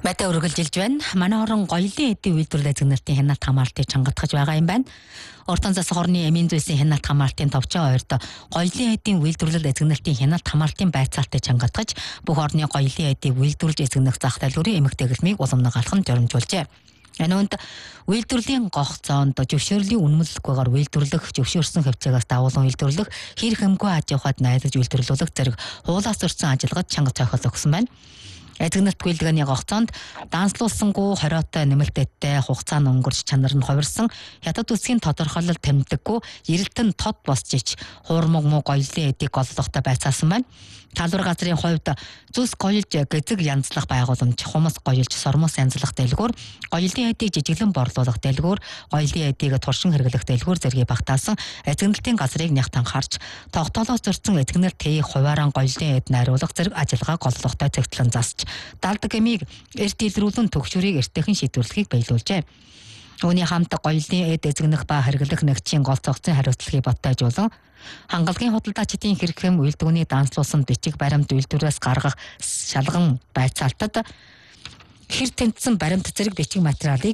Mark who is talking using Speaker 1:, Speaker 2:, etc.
Speaker 1: Бата үргэлжилж байна. Манай орон гоёлын эдийн үйлдвэрлэл эзэгнэртийн хяналт хамгаалтыг чангатгаж байгаа юм байна. Ортон зас хорны эмийн зүйлсийн хяналт хамгаалтын товчоо ойрд гоёлын эдийн үйлдвэрлэл эзэгнэртийн хяналт хамгаалтын байцаалтыг чангатгаж бүх орны гоёлын эдийг үйлдвэрлэж эзэгнэх зах дэлгүүрийн эмх дэглэмийг уламнаг алхам журамжуулжээ. Энэнд үйлдвэрлэлийн гогцоонд зөвшөөрлийн үнэмлэлгүйгээр үйлдвэрлэх, зөвшөөрсөн хэмжээгээс дагуулan үйлдвэрлэх, хэрэг хэмгүй аж ахуйд найдаж үйлдвэрлэх зэрэг хуулиас зөрчсөн ажиллагад чанга цохол өгсөн байна. Эзэгнэрт гүйлгээний гогцоонд данслуулсангүй хориотой нэмэлттэй хугацааны өнгөрч чанар нь хувирсан хятад үсгийн тодорхойлол тэмдэггүй эрэлтэн тод босч ич хуурмаг муу гоёлын эдийг голлохтой байцаасан байна. Талбар газрын хувьд зүс гоёлж гэзэг янзлах байгууламж, хумс гоёлж сормос янзлах дэлгүүр, гоёлын эдийг жижиглэн борлуулах дэлгүүр, гоёлын эдийг туршин хэрэглэх дэлгүүр зэргийг багтаасан эзэгнэлтийн газрыг нягтан харж тогтоолоос зөрчсөн эзэгнэлт тэийг хувааран гоёлын эд найруулах зэрэг ажиллагаа голлохтой цэгцлэн засч далдаг эмийг эрт илрүүлэн төгшөрийг эртхэн шийдвэрлэхийг биелүүлжээ. Үүний хамт гоёлын эд эзэгнэх ба хэрэглэх нэгжийн гол цогцын хариуцлагыг батайжуулан хангалагын худалдаачдын хэрэгхэм үйлдвэний данслуулсан бичиг баримт үйлдвэрээс гаргах шалган байцаалтад хэр тэмцсэн баримт зэрэг бичиг материалыг